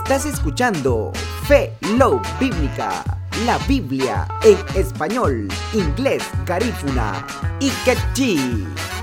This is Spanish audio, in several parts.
Estás escuchando Fe Love Bíblica, la Biblia en español, inglés, garífuna y quechí.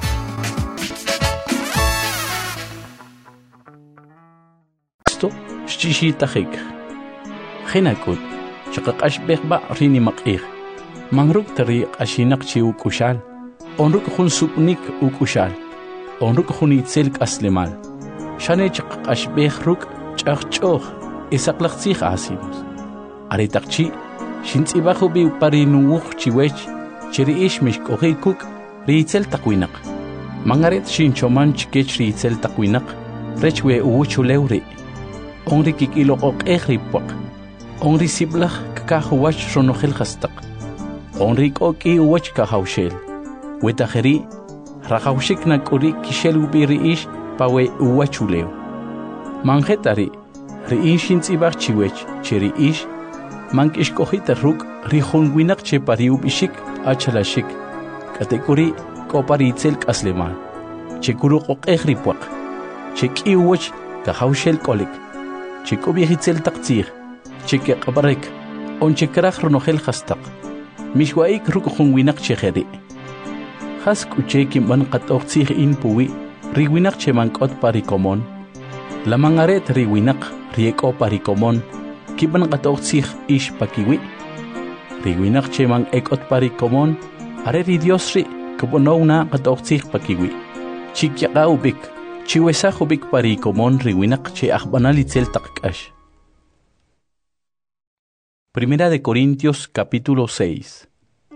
Esto shishita hik. Hinakut, shaqash begba rini maqir. Mangruk tari ashinak chi ukushal. Onruk hun supnik ukushal. Onruk hun itzelk aslemal. Shane chaqash begruk chaqchoh. Isaklaqsih asinus. Aritakchi, shintsibahu bi parinuuch chiwech, chiriish mishkohikuk, riitzel takwinak. Mangaret shinchoman chikech riitzel takwinak, rechwe uwuchuleuri. Onri kikilo ok ehripwak. Onri siblach kakahuwach ronohel hastak. Onri koki uwach kahaushel. Wetajeri, rahaushik nakuri kishel ubiriish pawe uwachuleu. Mangetari, riishin tsibach chiwech, chiriish, mank ishkohita ruk, rihonwinak che pariubishik, achalashik. Katekuri, koparitzel kasleman. Chekuru ok ehripwak. Chek iwach kahaushel kolik. Chekubihitzel taktsir. Cheke kabarek. On chekrach ronohel hastak. Mishwaik ruk honwinak cheheri. Has kucheki man katoksir in puwi, riwinak che mankot parikomon. La mangaret riwinak rieko parikomon, kiban katoksir ish pakiwi. Riwinak che man ekot parikomon, are ridiosri kubonona katoksir pakiwi. Chikyaka ubik, chiwesach ubik parikomon riwinak che akbanalitzel takkash. Primera de Corintios capítulo 6.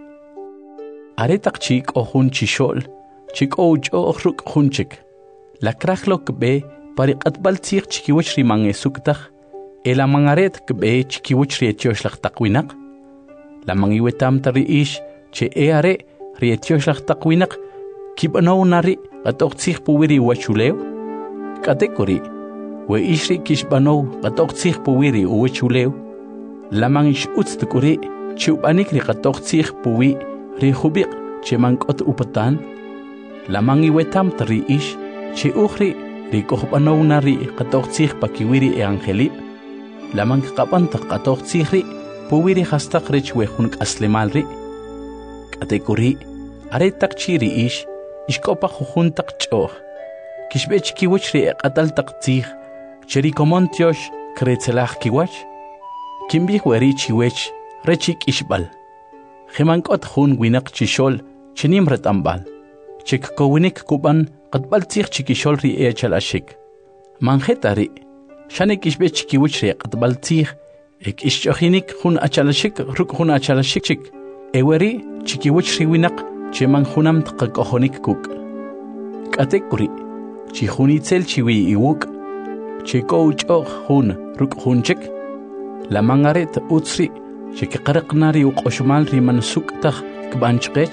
Aretak chik ohun chishol, chik ouch ohruk hunchik. La krachlok be pariqatbal tsir chikiwich rimange suktach, el amangaret kbe chikiwich rietioslach takwinak. La mangiwetam tari ish, che are rietioslach takwinak, kibano nari gatoktsich puwiri wachuleo. Katekori, we ishri kishbano gatoktsich puwiri uwachuleo. La mangish utstukuri, chubanik ri gatoktsich puwi, ri hubik che mankot upatan. La mangiwetam tari ish, che ukhri ri kohbanaw na ri katoktsih pakiwiri e angelip. Lamang kapantak katoktsih ri puwiri hastak rich wehun aslemal ri. Katekuri, aretak chiri ish, ishkopa juhuntak choh. Kishbech kiwach ri kataltak tsih, cheri komontiosh kretzelach kiwach. Kimbih weri chiwech, rechik ishbal. Himankot hun winak chishol, chinim retambal. Chik kowinik kuban, qatbal tsih chikishol ri echal ashik. Manjetari, shanek ishbe chikiwich ri qatbal tsih, ek ishchohinik hun achalashik, ruk hun achalashik chik. Eweri, chikiwich ri winak, che man hunam tqakohonik kuk. Katekuri, chi hunitzel chiwi iwuk, che kouch hun, ruk hun chik. La mangaret utsri, che kiqaraqnari uqoshmal ri man suktach kbanchqech.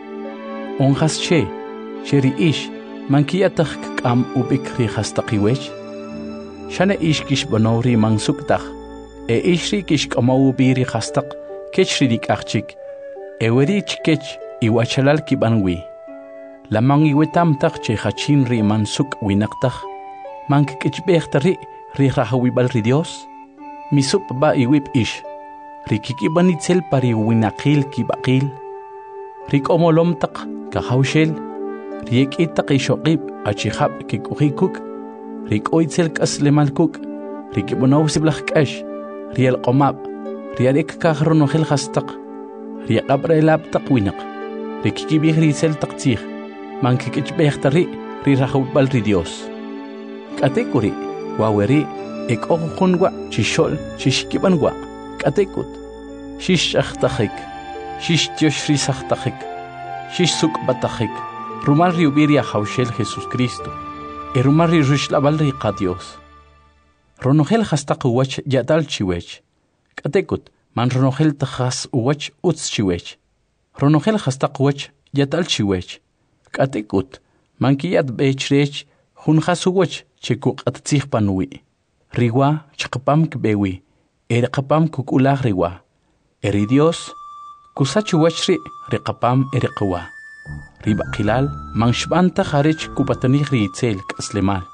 Onjas che, cheri ish, mankiyatach kam ubik ri hastaqiwech. Shana ish kish banori man suktach, e ishri kish kamawu biri hastaq, kechri dik achik, e weri chikech iwachalal kibanwi. La mangi wetamtach che hachin ri man suk winaktach, mank kichbechtari ri rahawibal ri Dios. Misup ba iwip ish, ri kikibanitzel pari winakil kibakil, rik omolomtak kahaushel, riek itak ishokib achihab kikuhikuk, rik oitzel kaslemalkuk, rik ibunaw siblach kash, riel qomab, rialek kahronohel hastak, riek abrelab takwinak, rik kibih ritzel taktsih, man kikichbehtari ri rahawbal ri Dios. Katekuri, waweri, ek ohunwa chishol chishkibanwa, katekut, shish achtachik, shish tioshrisachachik, shish sukbatachik, rumar riubiria haushel Jesus Cristo, e rumar rishlabal riqa Dios. Ronohel hastak uwach yadal chiwech, katekut, man ronohel tajas uwach uts chiwech. Ronohel hastak uwach yadal chiwech, katekut, man kiyad bechrech, hunjas uwach chekuk attzih panui. Riwa chakapam kbewi, erikapam kukulah riwa. Eri Dios, kusachuwachri rikapam erikawa. Riba kilal, mangshbanta kharich kupatanih riitzel kaslemal.